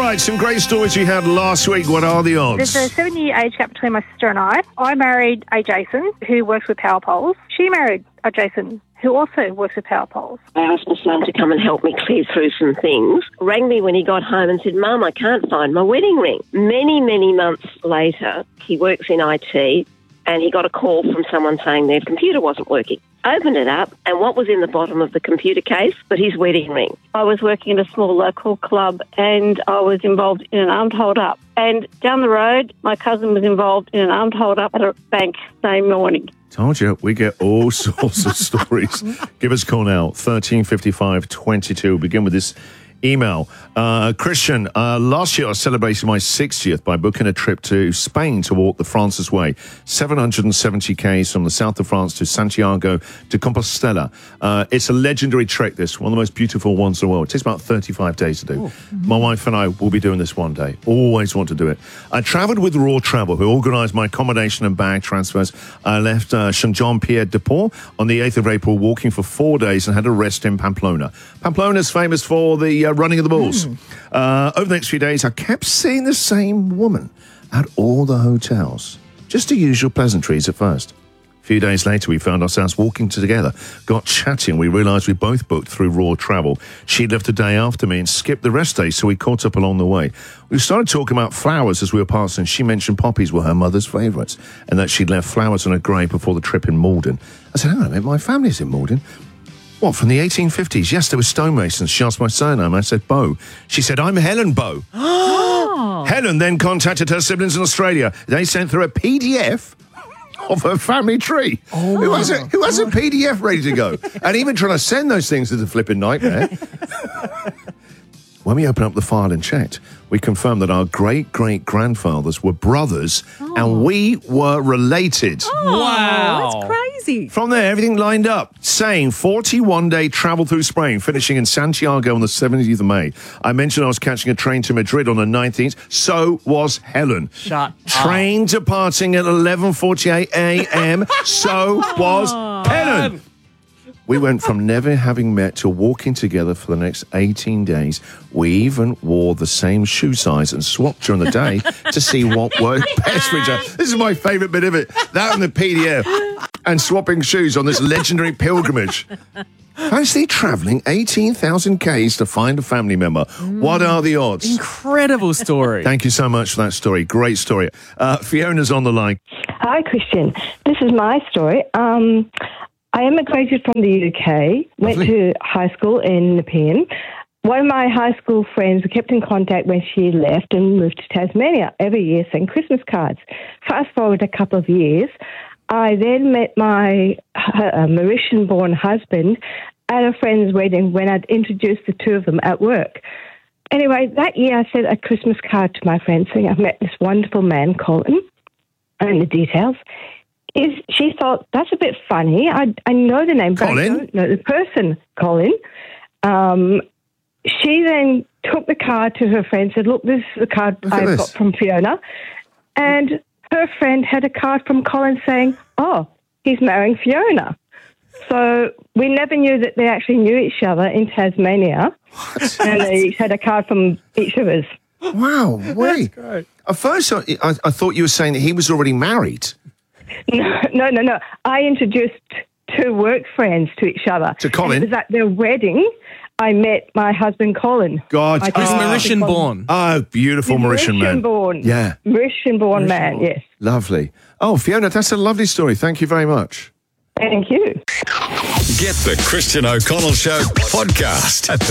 right, some great stories you had last week. What are the odds? There's a 7-year age gap between my sister and I. I married a Jason who works with power poles. She married a Jason who also works with power poles. I asked my son to come and help me clear through some things. Rang me when he got home and said, Mum, I can't find my wedding ring. Many, many months later, he works in IT and he got a call from someone saying their computer wasn't working. Opened it up, and what was in the bottom of the computer case but his wedding ring. I was working at a small local club and I was involved in an armed hold-up. And down the road, my cousin was involved in an armed hold-up at a bank same morning. Told you, we get all sorts of stories. Give us a call now, 1355 22. We'll begin with this email. Christian, last year I celebrated my 60th by booking a trip to Spain to walk the Francis Way. 770 k's from the south of France to Santiago de Compostela. It's a legendary trek, this, one of the most beautiful ones in the world. It takes about 35 days to do. Mm-hmm. My wife and I will be doing this one day. Always want to do it. I travelled with Raw Travel, who organised my accommodation and bag transfers. I left St. Jean-Pierre-de-Port on the 8th of April, walking for 4 days and had a rest in Pamplona. Pamplona is famous for the running of the bulls. Over the next few days, I kept seeing the same woman at all the hotels. Just the usual pleasantries at first. A few days later, we found ourselves walking together, got chatting. We realised we both booked through Raw Travel. She left a day after me and skipped the rest day, so we caught up along the way. We started talking about flowers as we were passing. She mentioned poppies were her mother's favourites and that she'd left flowers on her grave before the trip in Malden. I said, hang on a minute, my family's in Malden. What, from the 1850s? Yes, there were stonemasons. She asked my surname. I said, Bow. She said, I'm Helen Bow. Helen then contacted her siblings in Australia. They sent through a PDF of her family tree. Who has a PDF ready to go? And even trying to send those things is a flipping nightmare. When we opened up the file and checked, we confirmed that our great-great-grandfathers were brothers and we were related. Wow. That's crazy. From there, everything lined up, saying 41-day travel through Spain, finishing in Santiago on the 17th of May. I mentioned I was catching a train to Madrid on the 19th. So was Helen. Shut Train departing at 11:48 a.m. So was Helen. We went from never having met to walking together for the next 18 days. We even wore the same shoe size and swapped during the day to see what worked best for each other. This is my favourite bit of it. That and the PDF. And swapping shoes on this legendary pilgrimage. Mostly travelling 18,000 k's to find a family member. What are the odds? Incredible story. Thank you so much for that story. Great story. Fiona's on the line. Hi, Christian. This is my story. I immigrated from the UK, went to high school in Nepean. One of my high school friends kept in contact when she left and moved to Tasmania. Every year sent Christmas cards. Fast forward a couple of years, I then met my Mauritian-born husband at a friend's wedding when I'd introduced the two of them at work. Anyway, that year I sent a Christmas card to my friend saying I've met this wonderful man, Colin, and the details. She thought, that's a bit funny. I know the name, but Colin? I don't know the person, Colin. She then took the card to her friend and said, look, this is the card I've got from Fiona. And her friend had a card from Colin saying, oh, he's marrying Fiona. So we never knew that they actually knew each other in Tasmania. What? And they each had a card from each of us. Wow, wait. That's great. At first, I thought you were saying that he was already married. No. I introduced two work friends to each other. To Colin? And it was at their wedding I met my husband, Colin. God. He's Mauritian-born. Oh, beautiful Mauritian man. Mauritian-born. Yeah. Mauritian-born man, yes. Lovely. Oh, Fiona, that's a lovely story. Thank you very much. Thank you. Get the Christian O'Connell Show podcast.